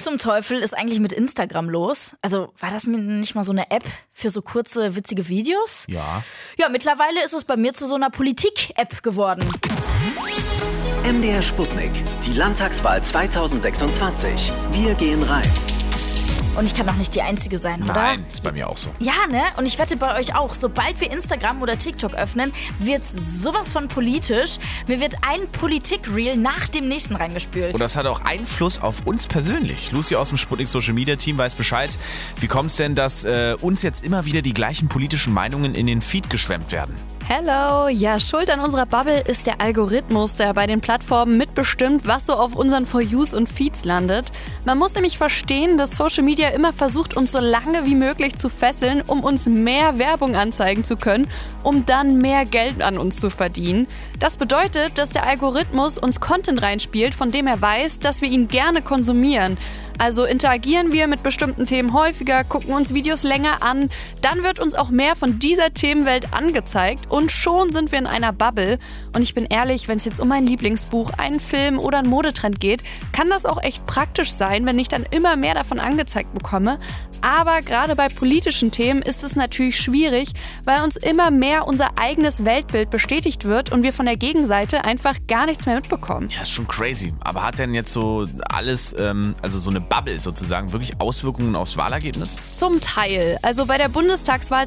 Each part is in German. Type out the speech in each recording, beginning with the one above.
zum Teufel ist eigentlich mit Instagram los? Also war das nicht mal so eine App für so kurze, witzige Videos? Ja. Ja, mittlerweile ist es bei mir zu so einer Politik-App geworden. MDR Sputnik, die Landtagswahl 2026. Wir gehen rein. Und ich kann doch nicht die Einzige sein, oder? Nein, ist bei mir auch so. Ja, ne? Und ich wette bei euch auch. Sobald wir Instagram oder TikTok öffnen, wird's sowas von politisch. Mir wird ein Politik-Reel nach dem nächsten reingespült. Und das hat auch Einfluss auf uns persönlich. Lucy aus dem Sputnik Social Media Team weiß Bescheid. Wie kommt es denn, dass uns jetzt immer wieder die gleichen politischen Meinungen in den Feed geschwemmt werden? Hello! Ja, schuld an unserer Bubble ist der Algorithmus, der bei den Plattformen mitbestimmt, was so auf unseren For Yous und Feeds landet. Man muss nämlich verstehen, dass Social Media immer versucht, uns so lange wie möglich zu fesseln, um uns mehr Werbung anzeigen zu können, um dann mehr Geld an uns zu verdienen. Das bedeutet, dass der Algorithmus uns Content reinspielt, von dem er weiß, dass wir ihn gerne konsumieren. Also interagieren wir mit bestimmten Themen häufiger, gucken uns Videos länger an, dann wird uns auch mehr von dieser Themenwelt angezeigt und schon sind wir in einer Bubble. Und ich bin ehrlich, wenn es jetzt um mein Lieblingsbuch, einen Film oder einen Modetrend geht, kann das auch echt praktisch sein, wenn ich dann immer mehr davon angezeigt bekomme. Aber gerade bei politischen Themen ist es natürlich schwierig, weil uns immer mehr unser eigenes Weltbild bestätigt wird und wir von der Gegenseite einfach gar nichts mehr mitbekommen. Ja, ist schon crazy. Aber hat denn jetzt so alles, also so eine Bubble sozusagen, wirklich Auswirkungen aufs Wahlergebnis? Zum Teil. Also bei der Bundestagswahl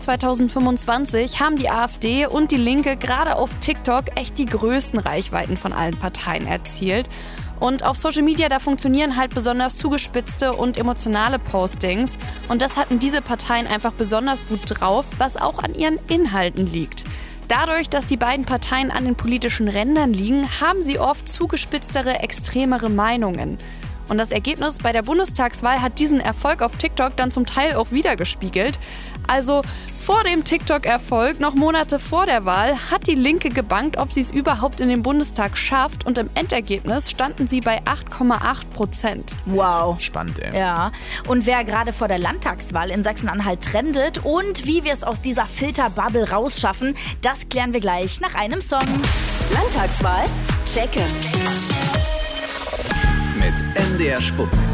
2025 haben die AfD und die Linke gerade auf TikTok echt die größten Reichweiten von allen Parteien erzielt. Und auf Social Media, da funktionieren halt besonders zugespitzte und emotionale Postings. Und das hatten diese Parteien einfach besonders gut drauf, was auch an ihren Inhalten liegt. Dadurch, dass die beiden Parteien an den politischen Rändern liegen, haben sie oft zugespitztere, extremere Meinungen. Und das Ergebnis bei der Bundestagswahl hat diesen Erfolg auf TikTok dann zum Teil auch wiedergespiegelt. Also vor dem TikTok-Erfolg, noch Monate vor der Wahl, hat die Linke gebankt, ob sie es überhaupt in den Bundestag schafft. Und im Endergebnis standen sie bei 8,8%. Wow. Spannend, ey. Ja, und wer gerade vor der Landtagswahl in Sachsen-Anhalt trendet und wie wir es aus dieser Filterbubble rausschaffen, das klären wir gleich nach einem Song. Landtagswahl? Checken. Mit MDR Sputnik.